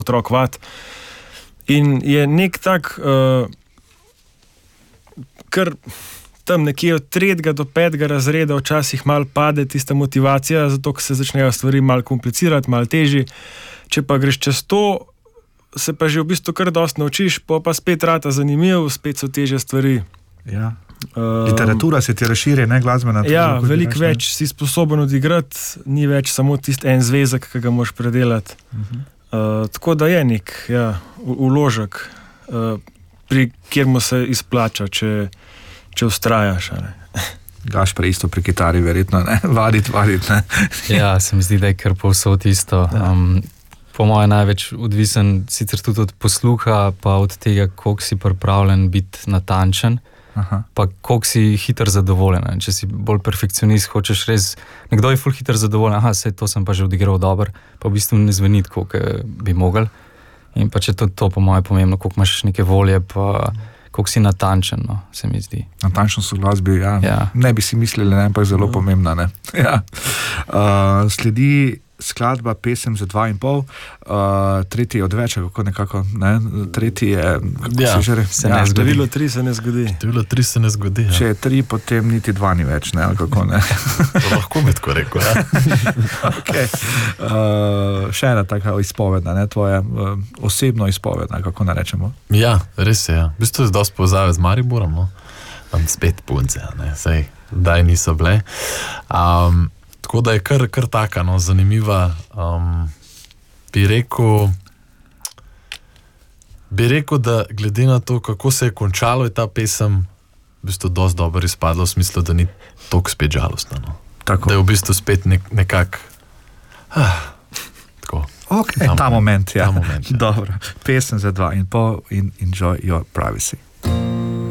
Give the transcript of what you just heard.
otrok vat. In je nek tak, kar tam nekje od 3. do 5. razreda včasih malo pade tista motivacija, zato ker se začnejo stvari malo komplicirati, malo težji. Če pa greš čez to, se pa že v bistvu kar dosti naučiš, pa spet rata zanimiv, spet so težje stvari. Ja. Literatura se ti razširi, ne glasbena. Ja, veliko več si sposoben odigrati, ni več samo tisti en zvezek, ki ga moraš predelati. Tako da je nek vložek, kjer mu se izplača, če vztrajaš. Gašper isto pri kitari, verjetno, ne? Vaditi, ne? Ja, se mi zdi, da je kar povsod isto. Po mojem največ odvisen sicer tudi od posluha, pa od tega, koliko si pripravljen biti natančen, pa koliko si hiter zadovoljen. Če si bolj perfekcionist, hočeš res, nekdo je ful hiter zadovoljen, sej to sem pa že odigral dober, pa v bistvu ne zveni tako, kot bi mogel. In pa če to po mojem pomembno, koliko imaš neke volje, pa koliko si natančen, no, se mi zdi. Natančnost v glasbi, ne bi si mislili, ne, ampak zelo pomembna, ne. Ja. Sledi skladba Pesem za 2,5, tretji je odveč, kako nekako, ne, tretji je, kako se že ne zgodi. Število 3 se ne zgodi. Število 3 se ne zgodi, Če je 3, potem niti 2 ni več, ne, ali kako ne. To lahko bi tako rekel, ja. Okay. Še ena taka izpovedna, ne, tvoja osebno izpovedna, kako ne rečemo. Ja, res je, ja. V bistvu je dosti povezave z Mariborom, no. Tam spet punce, ne, sej, daj niso bile. Tako da je kar taka, no, zanimiva. Bi rekel, da glede na to, kako se je končalo, je ta pesem v bistvu dosti dobro izpadla, v smislu, da ni toliko spet žalostna, no. Tako. Da je v bistvu spet nekak tako. Ok, ta moment, ja. Ta moment, ja. Dobro, Pesem za 2,5 in Enjoy Your Privacy.